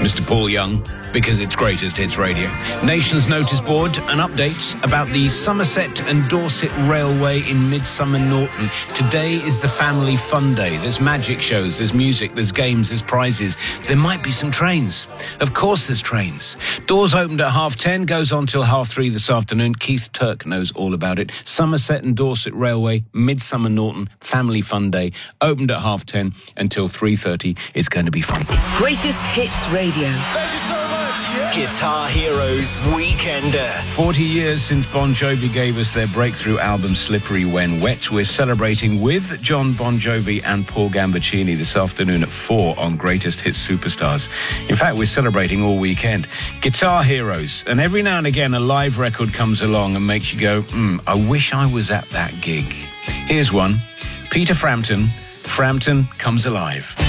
Mr. Paul Young, because it's Greatest Hits Radio. Nation's Notice Board and updates about the Somerset and Dorset Railway in Midsummer Norton. Today is the Family Fun Day. There's magic shows, there's music, there's games, there's prizes. There might be some trains. Of course there's trains. Doors opened at 10:30, goes on till 3:30 this afternoon. Keith Turk knows all about it. Somerset and Dorset Railway, Midsummer Norton, Family Fun Day. Opened at 10:30 until 3:30. It's going to be fun. Greatest Hits Radio. Thank you so much. Yeah. Guitar Heroes Weekender. 40 years since Bon Jovi gave us their breakthrough album Slippery When Wet. We're celebrating with John Bon Jovi and Paul Gambaccini this afternoon at 4 on Greatest Hits Superstars. In fact, we're celebrating all weekend. Guitar Heroes. And every now and again, a live record comes along and makes you go, I wish I was at that gig. Here's one. Peter Frampton. Frampton Comes Alive.